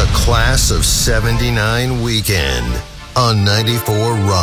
The Class of 79 Weekend on 94 Rock.